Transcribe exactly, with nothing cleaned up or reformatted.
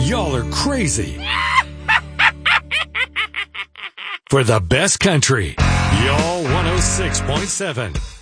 Y'all are crazy. For the best country, Y'all one oh six point seven.